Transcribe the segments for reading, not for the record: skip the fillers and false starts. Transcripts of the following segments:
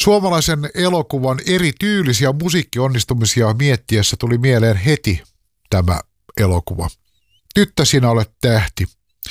Suomalaisen elokuvan eri tyylisiä musiikkionnistumisia miettiessä tuli mieleen heti tämä elokuva. Tyttö, sinä olet tähti.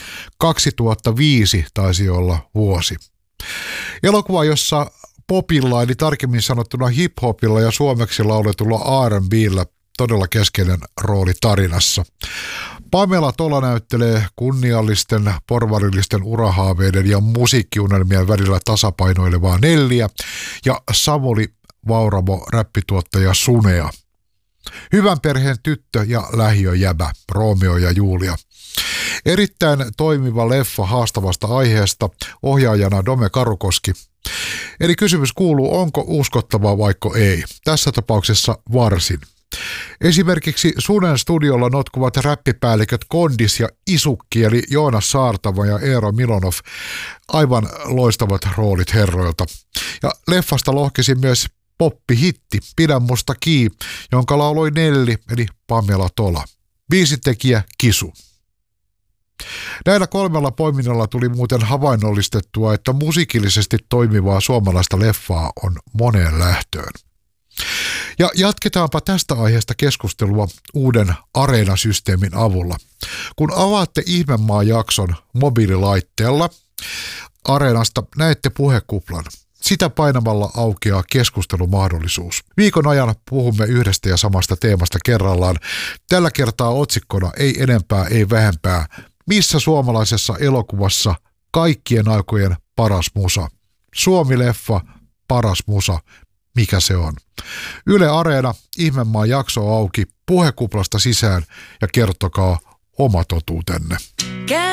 2005 taisi olla vuosi. Elokuva, jossa popilla, eli tarkemmin sanottuna hip-hopilla ja suomeksi lauletulla R&B:llä todella keskeinen rooli tarinassa. Pamela Tola näyttelee kunniallisten, porvarillisten urahaaveiden ja musiikkiunelmien välillä tasapainoilevaa Nelliä ja Samuli Vauramo räppituottaja Sunea. Hyvän perheen tyttö ja lähiöjäbä, Romeo ja Julia. Erittäin toimiva leffa haastavasta aiheesta, ohjaajana Dome Karukoski. Eli kysymys kuuluu, onko uskottavaa vaikka ei. Tässä tapauksessa varsin. Esimerkiksi Sunen studiolla notkuvat räppipäälliköt Kondis ja Isukki, eli Joonas Saartava ja Eero Milonov, aivan loistavat roolit herroilta. Ja leffasta lohkesi myös poppihitti Pidä musta kii, jonka lauloi Nelli, eli Pamela Tola. Biisitekijä Kisu. Näillä kolmella poiminnalla tuli muuten havainnollistettua, että musiikillisesti toimivaa suomalaista leffaa on moneen lähtöön. Ja jatketaanpa tästä aiheesta keskustelua uuden Areena-systeemin avulla. Kun avaatte Ihmemaa-jakson mobiililaitteella Areenasta, näette puhekuplan. Sitä painamalla aukeaa keskustelumahdollisuus. Viikon ajan puhumme yhdestä ja samasta teemasta kerrallaan. Tällä kertaa otsikkona ei enempää, ei vähempää. Missä suomalaisessa elokuvassa kaikkien aikojen paras musa? Suomi-leffa, paras musa. Mikä se on? Yle Areena, Ihmemaa jakso auki, puhekuplasta sisään ja kertokaa oma totuutenne.